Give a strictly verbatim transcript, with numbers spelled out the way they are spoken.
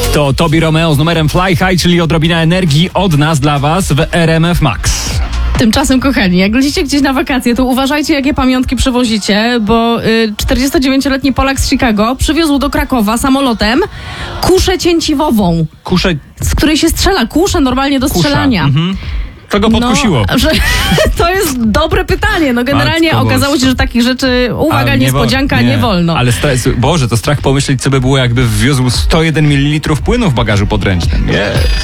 To Tobi Romeo z numerem Fly High, czyli odrobina energii od nas dla was w R M F Max. Tymczasem, kochani, jak lecicie gdzieś na wakacje, to uważajcie, jakie pamiątki przywozicie, bo y, czterdziestodziewięcioletni Polak z Chicago przywiózł do Krakowa samolotem kuszę cięciwową, Kuszę... z której się strzela. Kuszę normalnie do Kusza. strzelania. Mhm. To go podkusiło. No, że, to jest dobre pytanie. No generalnie Matko okazało się, że takich rzeczy, uwaga, Ale nie niespodzianka, wo- nie, nie wolno. Ale stres, Boże, to strach pomyśleć, co by było, jakby wwiózł sto jeden mililitrów płynu w bagażu podręcznym. Nie.